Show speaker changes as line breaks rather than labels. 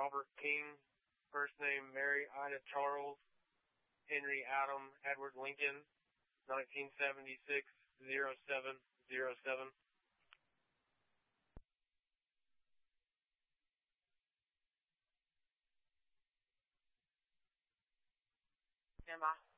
Robert King, first name Mary Ida Charles, Henry Adam Edward Lincoln, 1976-07-07.
Emma.